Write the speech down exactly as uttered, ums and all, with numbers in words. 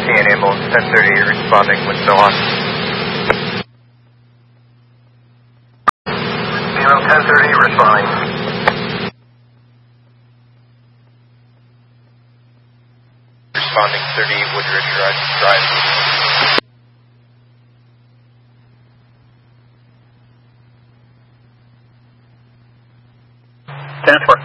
C N ambulance ten thirty responding with no on. ten thirty responding. Responding thirty Woodridge Drive. ten four.